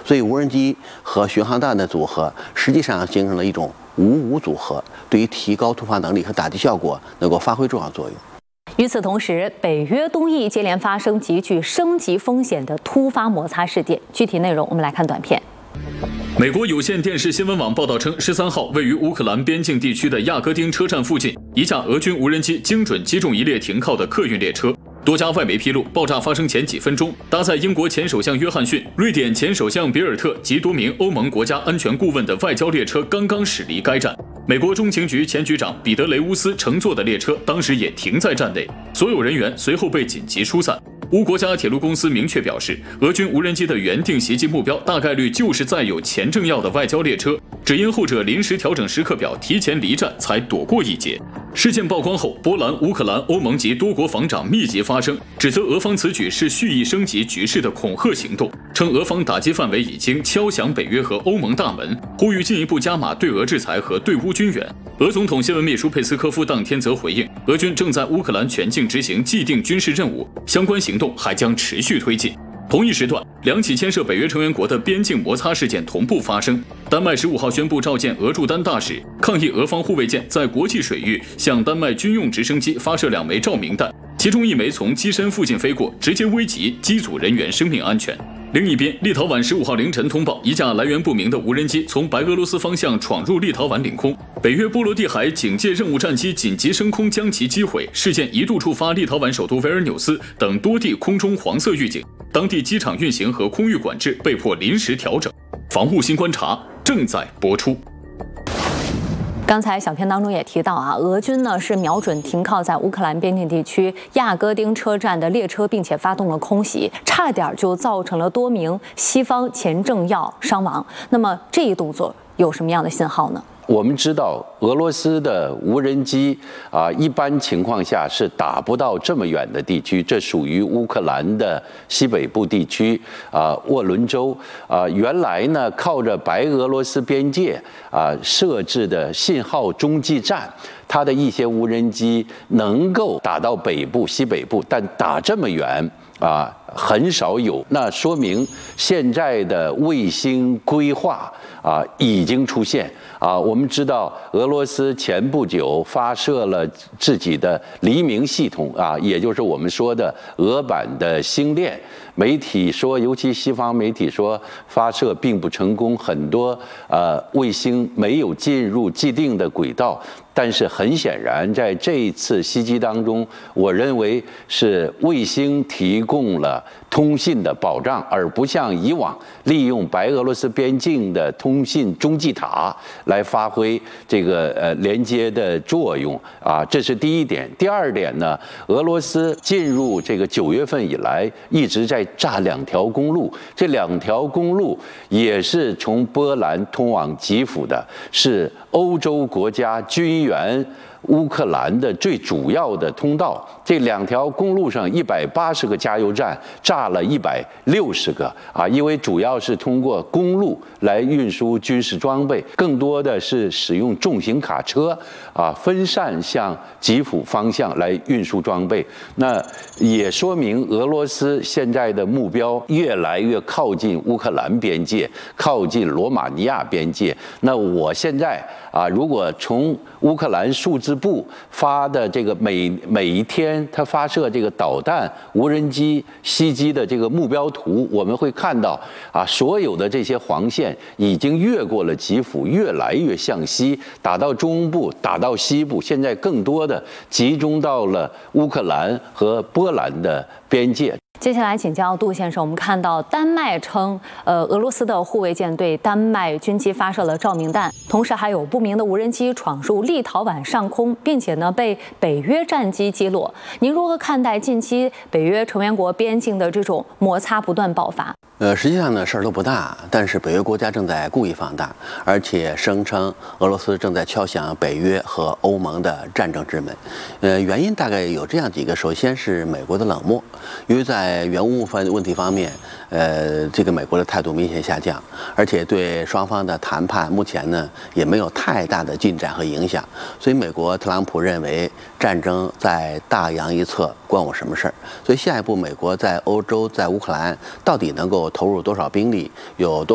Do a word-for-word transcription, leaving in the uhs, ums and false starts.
所以无人机和巡航弹的组合实际上形成了一种五五组合，对于提高突发能力和打击效果能够发挥重要作用。 与此同时，北约东翼接连发生极具升级风险的突发摩擦事件。具体内容，我们来看短片。 美国有线电视新闻网报道称，十三号位于乌克兰边境地区的亚戈丁车站附近，一架俄军无人机精准击中一列停靠的客运列车。多家外媒披露，爆炸发生前几分钟，搭载英国前首相约翰逊、瑞典前首相比尔特及多名欧盟国家安全顾问的外交列车刚刚驶离该站。美国中情局前局长彼得雷乌斯乘坐的列车当时也停在站内，所有人员随后被紧急疏散。乌国家铁路公司明确表示，俄军无人机的原定袭击目标大概率就是载有前政要的外交列车，只因后者临时调整时刻表，提前离站才躲过一劫。事件曝光后，波兰、乌克兰、欧盟及多国防长密集发声，指责俄方此举是蓄意升级局势的恐吓行动，称俄方打击范围已经敲响北约和欧盟大门，呼吁进一步加码对俄制裁和对乌军援。俄总统新闻秘书佩斯科夫当天则回应，俄军正在乌克兰全境执行既定军事任务，相关行动还将持续推进。同一时段，两起牵涉北约成员国的边境摩擦事件同步发生。丹麦十五号宣布召见俄驻丹大使，抗议俄方护卫舰在国际水域向丹麦军用直升机发射两枚照明弹，其中一枚从机身附近飞过，直接危及机组人员生命安全。另一边，立陶宛十五号凌晨通报，一架来源不明的无人机从白俄罗斯方向闯入立陶宛领空，北约波罗的海警戒任务战机紧急升空将其击毁。事件一度触发立陶宛首都维尔纽斯等多地空中黄色预警，当地机场运行和空域管制被迫临时调整。防务新观察正在播出。 刚才小片当中也提到啊，俄军呢是瞄准停靠在乌克兰边境地区亚戈丁车站的列车，并且发动了空袭，差点就造成了多名西方前政要伤亡。那么这一动作有什么样的信号呢？ 我们知道，俄罗斯的无人机啊，一般情况下是打不到这么远的地区，这属于乌克兰的西北部地区啊，沃伦州啊。原来呢，靠着白俄罗斯边界啊设置的信号中继站，它的一些无人机能够打到北部、西北部，但打这么远啊，很少有。那说明现在的卫星规划啊已经出现啊。我们知道，俄罗斯前不久发射了自己的黎明系统啊，也就是我们说的俄版的星链。媒体说，尤其西方媒体说，发射并不成功，很多呃卫星没有进入既定的轨道。但是很显然，在这一次袭击当中，我认为是卫星提供了通信的保障，而不像以往利用白俄罗斯边境的通信中继塔来发挥这个呃连接的作用啊，这是第一点。第二点呢，俄罗斯进入这个九月份以来一直在炸两条公路，这两条公路也是从波兰通往基辅的，是欧洲国家军援乌克兰的最主要的通道。这两条公路上一百八十个加油站，炸了一百六十个啊！因为主要是通过公路来运输军事装备，更多的是使用重型卡车啊，分散向基辅方向来运输装备。那也说明俄罗斯现在的目标越来越靠近乌克兰边界，靠近罗马尼亚边界。那我现在啊，如果从乌克兰数字部发的这个每每一天他发射这个导弹、无人机袭击的这个目标图，我们会看到啊，所有的这些黄线已经越过了基辅，越来越向西，打到中部，打到西部，现在更多的集中到了乌克兰和波兰的边界。 接下来请教杜先生，我们看到丹麦称，呃，俄罗斯的护卫舰对丹麦军机发射了照明弹，同时还有不明的无人机闯入立陶宛上空，并且呢被北约战机击落。您如何看待近期北约成员国边境的这种摩擦不断爆发？ 呃，实际上呢事儿都不大，但是北约国家正在故意放大，而且声称俄罗斯正在敲响北约和欧盟的战争之门。呃，原因大概有这样几个：首先是美国的冷漠，因为在原物分问题方面，呃，这个美国的态度明显下降，而且对双方的谈判目前呢也没有太大的进展和影响，所以美国特朗普认为战争在大洋一侧，关我什么事儿？所以下一步美国在欧洲、在乌克兰到底能够投入多少兵力，有多